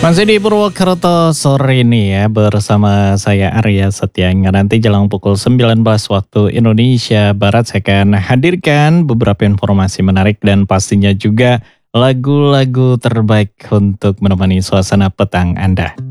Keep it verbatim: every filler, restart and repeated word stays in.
Masih di Purwokerto sore ini ya bersama saya Arya Setyanga. Nanti jelang pukul sembilan belas waktu Indonesia Barat saya akan hadirkan beberapa informasi menarik dan pastinya juga lagu-lagu terbaik untuk menemani suasana petang Anda.